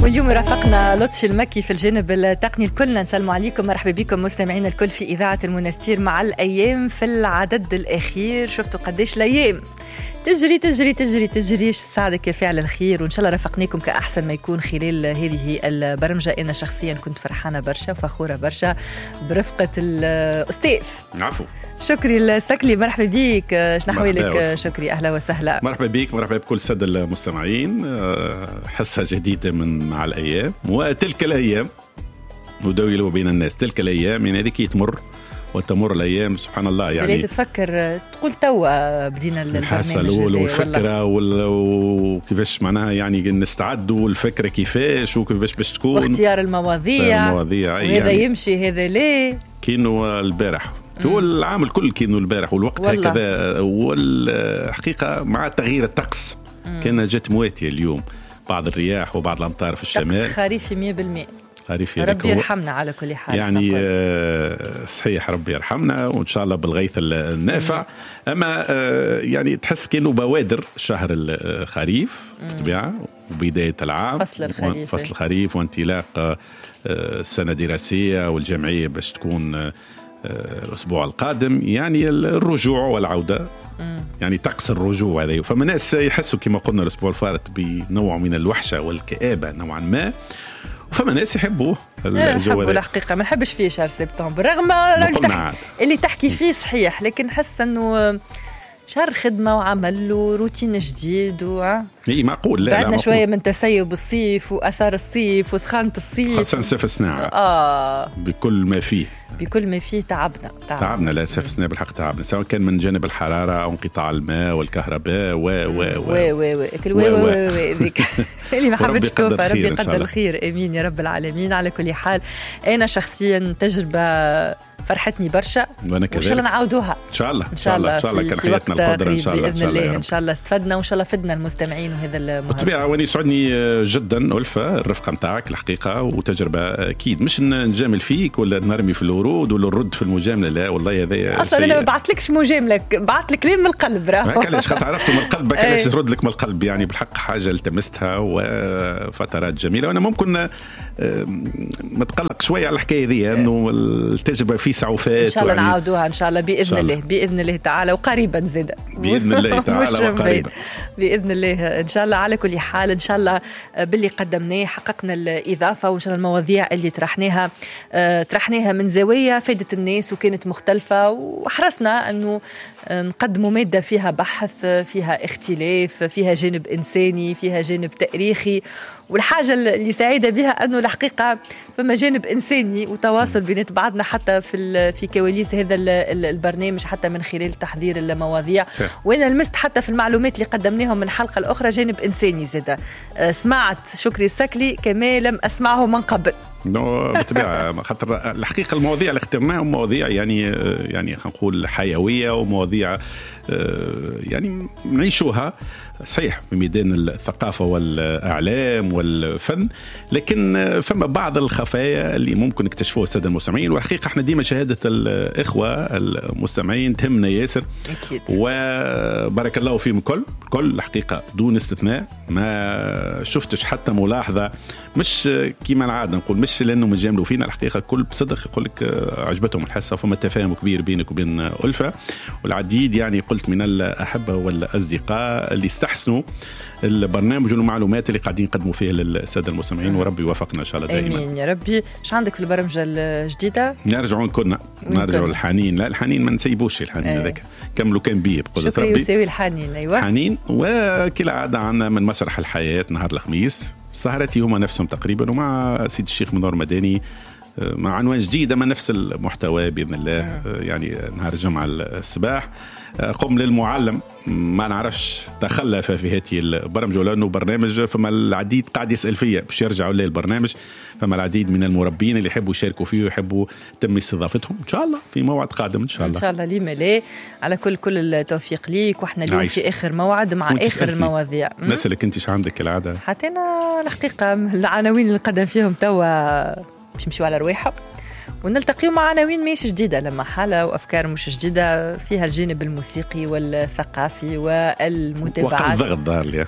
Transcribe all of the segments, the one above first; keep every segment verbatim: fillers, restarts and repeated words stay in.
واليوم رافقنا لطفي المكي في الجانب التقني. الكل نسلموا عليكم، مرحبا بكم مستمعين الكل في إذاعة المنستير مع الأيام في العدد الأخير. شفتوا قديش الأيام تجري تجري تجري تجري ساعدك يا فعل الخير، وإن شاء الله رافقناكم كأحسن ما يكون خلال هذه البرمجة. أنا شخصيا كنت فرحانة برشا وفخورة برشا برفقة الأستاذ عفو شكري السكلي. مرحبا بيك، شنو أحوالك شكري؟ أهلا وسهلا. مرحبا بيك، مرحبا بكل السادة المستمعين. حصة جديدة من مع الأيام وتلك الأيام نداول بين الناس. تلك الأيام يعني هذيك تمر وتمر الأيام سبحان الله. يعني اللي تتفكر تقول توا بدينا الحاسة الأولى والفكرة وكيفاش معناها يعني نستعدوا الفكرة كيفاش وكيفاش باش تكون واختيار المواضيع, المواضيع هذا يعني يمشي هذا ليه كينو البارح هو العام الكل كينو البارح والوقت هكذا. والحقيقة مع تغيير الطقس كان جت مواتية اليوم، بعض الرياح وبعض الأمطار في الشمال. طقس خريفي مية بالمية. ربي يرحمنا على كل حال. يعني آه صحيح ربي يرحمنا وإن شاء الله بالغيث النافع. أما آه يعني تحس كأنه بوادر شهر الخريف بالطبيعة وبداية العام فصل الخريف, فصل الخريف وانطلاق آه السنة الدراسية والجمعية باش تكون آه الأسبوع القادم. يعني الرجوع والعودة مم. يعني طقس الرجوع هذا. فما ناس يحسوا كما قلنا الأسبوع الفارط بنوع من الوحشة والكآبة نوعا ما، فما ناس يحبوا الجو هذا. الحقيقة ما نحبش فيه شهر سبتمبر رغم اللي تحكي فيه صحيح، لكن حس أنه شهر خدمة وعمل وروتين جديد و اي معقول. لا بعدنا شوية من تسيب الصيف وأثار الصيف وسخانة الصيف خاصة سيف الصناعة آه بكل ما فيه بكل ما فيه تعبنا تعبنا, تعبنا. لا سيف الصناعة بالحق تعبنا، سواء كان من جانب الحرارة أو انقطاع الماء والكهرباء و و و و و كل و و و ذيك اللي ما حبتش توفى. ربي يقدر الخير، آمين يا رب العالمين. على كل حال أنا شخصيا تجربة فرحتني برشا، وإن شاء الله نعاودوها إن شاء الله إن شاء الله إن شاء الله كان حياتنا القدرة إن شاء الله بإذن الله. إن شاء الله استفدنا وإن شاء الله فدنا المستمعين وهذا المهم. بالطبيعة وأنا يسعدني جدا ألفة الرفقة متاعك الحقيقة، وتجربة أكيد مش نجامل فيك ولا نرمي في الورود ولا نرد في المجاملة، لا والله هذا أصلا أنا ما بعتلكش مجاملة، بعتلك كلام من القلب. راهو كلاش خاطر عرفته من القلب كلاش نرد لك من القلب. يعني بالحق حاجة التمستها وفترات جميلة، وأنا ممكن ما تقلق شوية على الحكاية ذي أنه التجربة في سعوفات إن شاء الله يعني نعاودوها إن شاء الله بإذن شاء الله. الله بإذن الله تعالى وقريبا زاد بإذن الله تعالى وقريبا بإذن الله إن شاء الله. على كل حال إن شاء الله باللي قدمناه حققنا الإضافة، وإن شاء الله المواضيع اللي طرحناها طرحناها من زوايا فادت الناس وكانت مختلفة، وحرصنا أنه نقدموا مادة فيها بحث، فيها اختلاف، فيها جانب إنساني، فيها جانب تاريخي. والحاجة اللي سعيدة بها أنه الحقيقة فما جانب إنساني وتواصل بين بعضنا حتى في في كواليس هذا البرنامج، حتى من خلال تحضير المواضيع. وأنا لمست حتى في المعلومات اللي قدمناهم من حلقة الأخرى جانب إنساني زادة. سمعت شكري السكلي كما لم أسمعه من قبل. نو بالطبيعة خاطر الحقيقة المواضيع اللي اخترناهم مواضيع يعني يعني خلينا نقول حيوية ومواضيع يعني نعيشوها صحيح في ميدان الثقافة والإعلام والفن، لكن فما بعض الخفايا اللي ممكن اكتشفوها السادة المستمعين. والحقيقة احنا ديما شهادة الإخوة المستمعين تهمنا ياسر أكيد. وبارك الله فيهم كل كل الحقيقة دون استثناء. ما شفتش حتى ملاحظة مش كيما العادة نقول مش لأنه مجاملوا فينا، الحقيقة كل بصدق يقول لك عجبتهم الحصة، فما تفاهم كبير بينك وبين ألفة والعديد يعني قلت من الأحبة والأصدقاء اللي استحسنوا البرنامج والمعلومات اللي قاعدين نقدموا فيها للسادة المستمعين، وربي يوفقنا إن شاء الله دائما. آمين يا ربي. ايش عندك في البرمجة الجديدة؟ نرجعون كنا نرجعوا الحنين. لا الحنين ما نسيبوش الحنين هذاك كملوا كان بيه بقدرة ربي. شكرا يساوي الحنين. أيوة حنين. وكل عادة عنا من مسرح الحياة نهار الخميس سهرتي هما نفسهم تقريبا، ومع سيد الشيخ منور مداني مع عنوان جديدة من نفس المحتوى بإذن الله. يعني نهار الجمعة الصباح قم للمعلم ما نعرفش تخلف في هذه البرامج، لأنه برنامج فما العديد قاعد يسأل فيا باش يرجعوا لي البرنامج. فما العديد من المربين اللي يحبوا يشاركوا فيه ويحبوا تم استضافتهم إن شاء الله في موعد قادم إن شاء الله. إن شاء الله لي ملي. على كل كل التوفيق ليك، وإحنا اليوم في آخر موعد مع آخر المواضيع. نسألك أنت شو عندك العادة؟ حتى أنا الحقيقة العناوين اللي قدم فيهم توا باش نمشيو على رواحة ونلتقيوا مع عناوين مش جديدة لما حالة وأفكار مش جديدة فيها الجانب الموسيقي والثقافي والمتابعات. وقت الضغط ظهر لي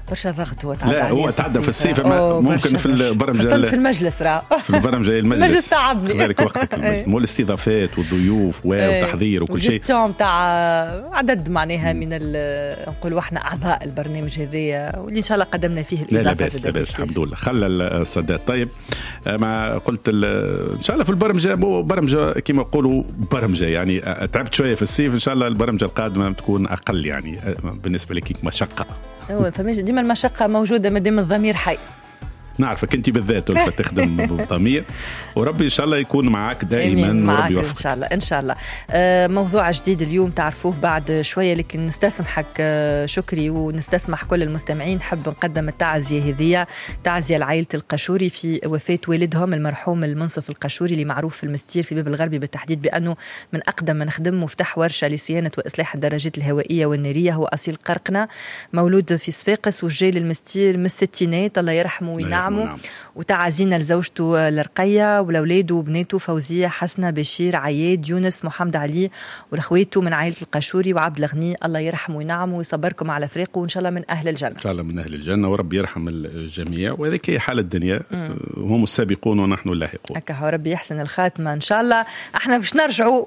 برشا ضغط هو تعدى. لا هو تعدى في الصيف ممكن في البرمجه في المجلس راه في البرمجه المجلس المجلس تعبني كذلك وقتك المجلس مول الاستضافات والضيوف وتحضير وكل شيء الجستيون تاع عدد معناها من نقولوا احنا اعضاء البرنامج هذايا واللي ان شاء الله قدمنا فيه الاضافه. لا لا بس لا بس الحمد لله خلى السادات. طيب ما قلت ان شاء الله في البرمجه برمجه كما يقولوا برمجه يعني تعبت شويه في الصيف ان شاء الله البرمجه القادمه تكون اقل يعني بالنسبه لك مشقه. هو فماش ديما المشقه موجوده ما دام الضمير حي. نعرفك انت بالذات ولفت تخدم بالضمير وربي ان شاء الله يكون معك دائما وربي يوفقك ان شاء الله ان شاء الله. آه موضوع جديد اليوم تعرفوه بعد شويه لكن نستسمحك آه شكري ونستسمح كل المستمعين. حب نقدم التعزيه هذه تعزيه لعائله القشوري في وفاه والدهم المرحوم المنصف القشوري اللي معروف في المستير في باب الغربي بالتحديد بانه من اقدم من خدم مفتاح ورشه لصيانه واصلاح الدراجات الهوائيه والناريه. هو اصيل قرقنه مولود في صفاقس وجاي للمستير من الستينات الله يرحمه وينعمه. نعم. وتعازينا لزوجته لرقية ولولاده وبناته فوزية حسنة بشير عياد يونس محمد علي ولخويته من عائلة القشوري وعبد الغني الله يرحمه وينعمه ويصبركم على فريقه وإن شاء الله من أهل الجنة. إن شاء الله من أهل الجنة ورب يرحم الجميع وذلك هي حال الدنيا. مم. هم السابقون ونحن اللاحقون. أكا وربي يحسن الخاتمة إن شاء الله. احنا باش نرجعوا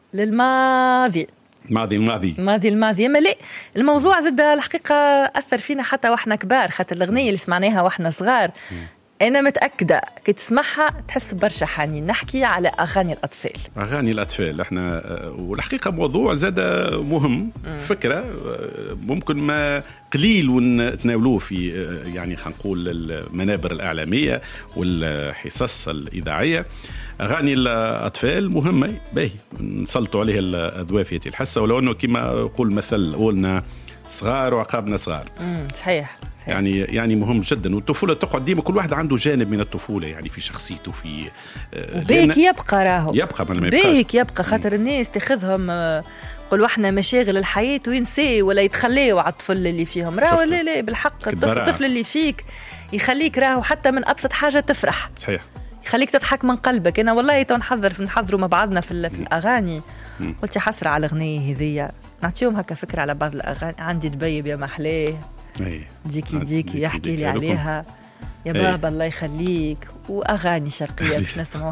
للماضي ماضي الماضي ماضي الماضي ما ليه الموضوع زاد الحقيقة أثر فينا حتى وإحنا كبار خاطر الأغنية اللي سمعناها وإحنا صغار. م. أنا متأكدة كي تسمعها تحس برشا حنين. نحكي على أغاني الأطفال أغاني الأطفال إحنا والحقيقة موضوع زاد مهم. م. فكرة ممكن ما قليل ونتناولوه في يعني خلينا نقول المنابر الإعلامية والحصص الإذاعية. أغاني الأطفال مهمة باهي نسلطوا عليها الأضواء في الحصة ولو أنه كما يقول مثل قولنا صغار وعقابنا صغار. امم صحيح. صحيح يعني يعني مهم جدا والطفولة تقعد ديما كل واحد عنده جانب من الطفولة يعني في شخصيته في بيك يبقى راهو يبقى من بيك يبقى خاطر الناس تاخذهم قولوا احنا مشاغل الحياة وينسي ولا يتخليوا على الطفل اللي فيهم راهو. لا لا بالحق الطفل اللي فيك يخليك راهو حتى من أبسط حاجة تفرح. صحيح خليك تضحك من قلبك. أنا والله تنحضر نحضروا مع بعضنا في, في الأغاني. قلت حسرة على الأغنية هذية نعطيهم هكا فكرة على بعض الأغاني. عندي دبيب يا محلاه ديكي ديكي يحكي لي عليها يا بابا الله يخليك وأغاني شرقية باش نسمعوها.